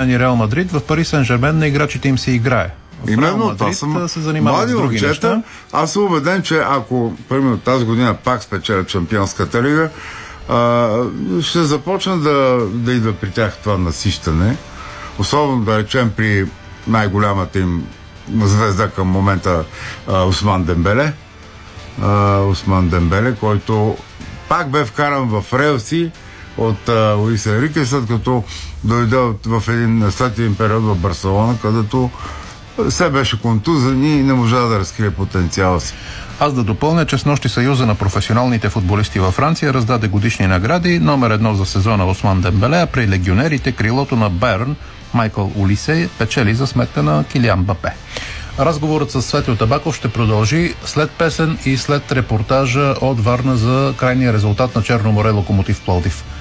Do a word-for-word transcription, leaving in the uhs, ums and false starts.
и Реал Мадрид, в Пари Сен-Жермен на играчите им се играе. В Именно Реал Мадрид съм... се занимава с други момчета, неща. аз съм убеден, че ако, примерно, тази година пак спечелят Шампионската лига, а, ще започна да, да идва при тях това насищане. Особено, да речем, при най-голямата им звезда към момента а, Усман Дембеле. А, Усман Дембеле, който пак бе вкаран в релси от а, Луис Енрике, след като дойде в един следващия период в Барселона, където все беше контузен и не можа да разкрие потенциала си. Аз да допълня, че снощи Съюза на професионалните футболисти във Франция раздаде годишни награди. Номер едно за сезона Усман Дембеле, а при легионерите крилото на Байерн Майкъл Олисе печели за сметка на Килиан Мбапе. Разговорът с Светлин Табаков ще продължи след песен и след репортажа от Варна за крайния резултат на Черно море Локомотив Пловдив.